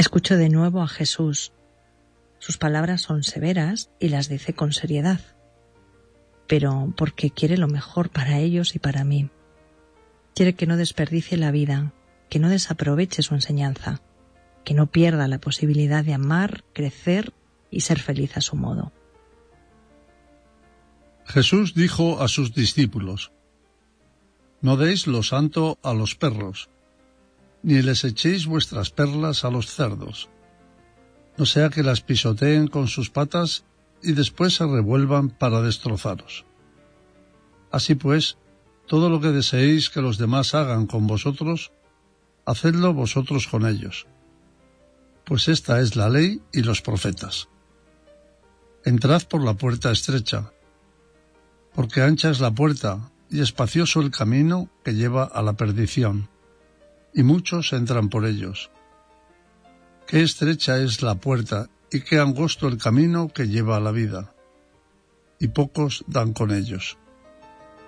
Escucho de nuevo a Jesús. Sus palabras son severas y las dice con seriedad, pero porque quiere lo mejor para ellos y para mí. Quiere que no desperdicie la vida, que no desaproveche su enseñanza, que no pierda la posibilidad de amar, crecer y ser feliz a su modo. Jesús dijo a sus discípulos: No deis lo santo a los perros, ni les echéis vuestras perlas a los cerdos, no sea que las pisoteen con sus patas y después se revuelvan para destrozaros. Así pues, todo lo que deseéis que los demás hagan con vosotros, hacedlo vosotros con ellos, pues esta es la ley y los profetas. Entrad por la puerta estrecha, porque ancha es la puerta y espacioso el camino que lleva a la perdición, y muchos entran por ellos. Qué estrecha es la puerta y qué angosto el camino que lleva a la vida, y pocos dan con ellos.